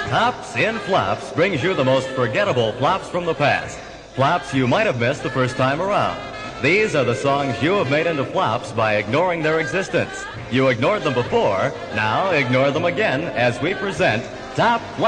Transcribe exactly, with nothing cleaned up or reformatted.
Tops in Flops brings you the most forgettable flops from the past. Flops you might have missed the first time around. These are the songs you have made into flops by ignoring their existence. You ignored them before, now ignore them again as we present Top Flops.